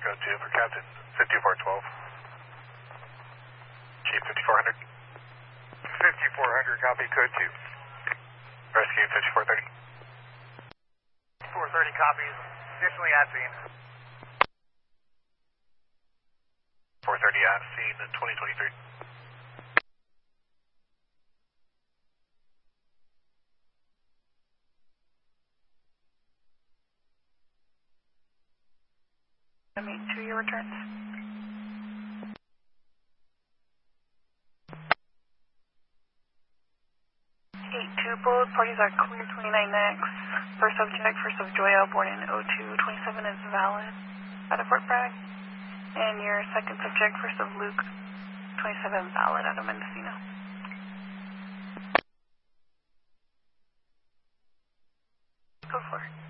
Echo 2 for Captain 5412. Chief 5400. 5400, copy, code 2. Rescue 5430. 430 copies, additionally at scene. 430 at scene in 2023. I mean, 2-year returns. 8-2 both parties are clear 29X. First subject, first of Joya, born in 02-27 is valid out of Fort Bragg. And your second subject, first of Luke, 27 valid out of Mendocino. Go for it.